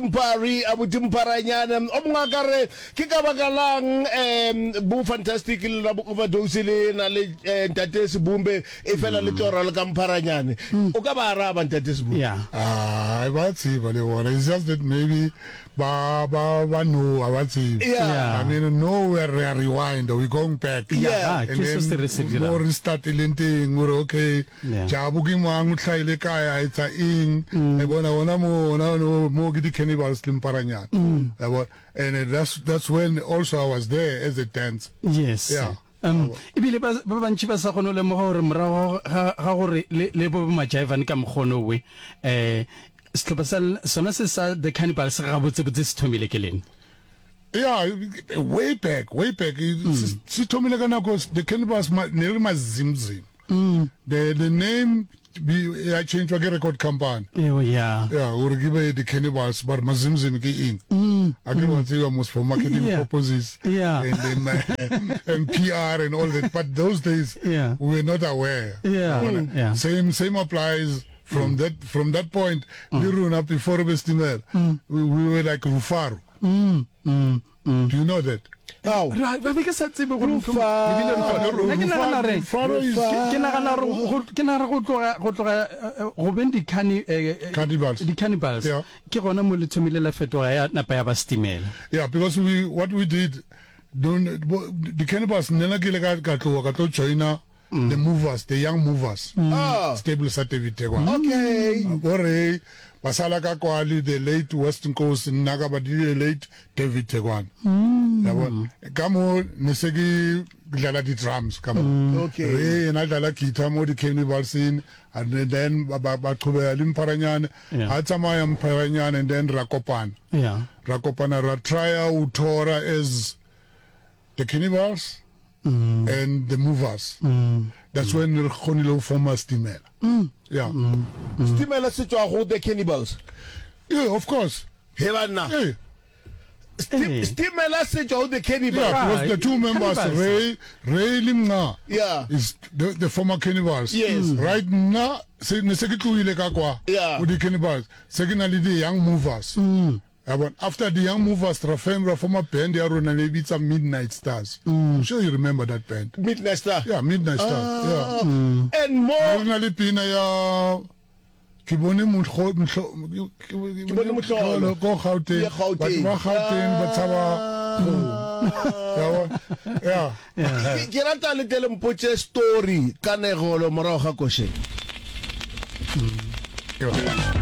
Mpari abuti Mparanyana o mongakare ke ka bakalang bo fantastic le bo overdose le na le ntate Sebumbe e fela le tora le ka Mparanyane o ka ba araba ntate Sebumbe I want to see but it's just that maybe ba no I want to I mean nowhere rewind we going back yeah and then more restart lenting okay jabu ki mang tlhaile kaya it's ing e bona mo ke di cannibals Mparanyana and that's when also I was there as a dance ibile ba bantshi ba sa gone le mo gore morago ga gore le bo majaiva ka mkgono we Slopasal sona se sa the cannibals ga botse se thomile ke leng way back se thomile ka nako the cannibals ne re mazimzim the name I changed my record company or give the cannibals but mazimzim ke in I don't want to say almost for marketing purposes and PR and all that but those days we were not aware same applies from that point Liruna before Bestimel we were like Rufaro do you know that right because that's ke cannibals ke gona mo le thomile la fetoga ya napa ya ba stimela because what we did the cannibals nena ke le ka tlo joina the movers, the young movers. Stable certificate. Okay. Ore basala ka kwali the late Western Coast Nagabadi the late David Tegwan. Kamo nesegi dlala di drums kamo. Okay. Na dlala guitar mo di cannibals in and then ba qhubela Mparanyana. Hatsama Mparanyana and then Rakopan. Rakopana ra try utora as the cannibals. And the movers. That's when the Khonilo former Stimela. Stimela se tswa go the cannibals. Of course. Hebana. Stimela se tswa go the cannibals. Because the two members Ray Limna is the former cannibals. Yes. Right now se ne se ke tluile ka kwa with the cannibals. Secondly the young movers. After the young movers, Rafemra former band, it's a Midnight Stars. I'm sure you remember that band. Midnight Stars. Yeah, Midnight Stars. And more. Originally, Pina Kibone Mutho, go Gauteng, but Gauteng, but Ke rata le tele mpotse story ka negolo morago ga koshe.